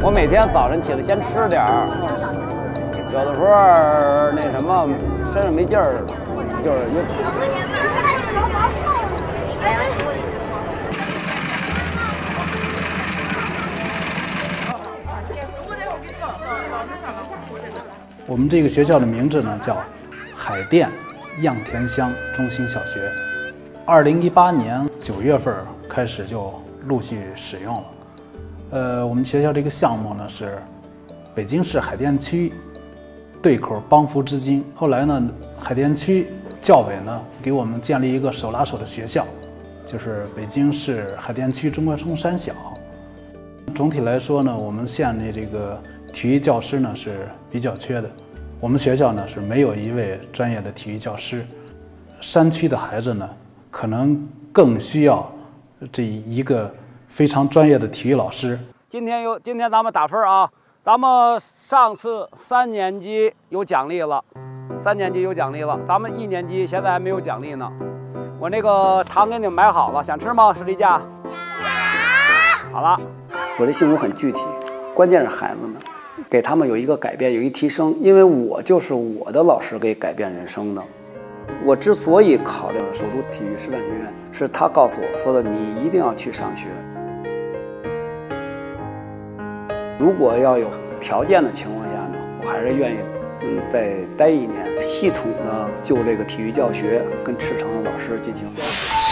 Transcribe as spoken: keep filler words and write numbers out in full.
我每天早晨起来先吃点儿，有的时候那什么身上没劲儿，就是有。 我们这个学校的名字呢叫海淀样田乡中心小学，二零一八年九月份开始就陆续使用了。呃，我们学校这个项目呢是北京市海淀区对口帮扶之金，后来呢海淀区教委呢给我们建立一个手拉手的学校，就是北京市海淀区中关村三小。总体来说呢，我们县的这个体育教师呢是比较缺的，我们学校呢是没有一位专业的体育教师，山区的孩子呢可能更需要这一个非常专业的体育老师。 今天有今天咱们打分啊，咱们上次三年级有奖励了，三年级有奖励了，咱们一年级现在还没有奖励呢。我那个糖给你们买好了，想吃吗？士力架？好了。 我的性格很具体，关键是孩子们，给他们有一个改变，有一提升。因为我就是我的老师给改变人生的。我之所以考虑首都体育师范学院，是他告诉我说的，你一定要去上学。如果要有条件的情况下呢，我还是愿意嗯再待一年，系统的就这个体育教学跟赤诚的老师进行。